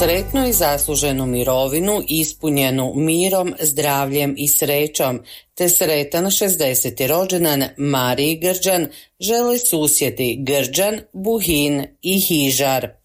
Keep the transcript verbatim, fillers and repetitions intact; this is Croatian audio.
Sretnu i zasluženu mirovinu ispunjenu mirom, zdravljem i srećom, te sretan šezesdeseti rođendan Mariji Grđan žele susjedi Grđan, Buhin i Hižar.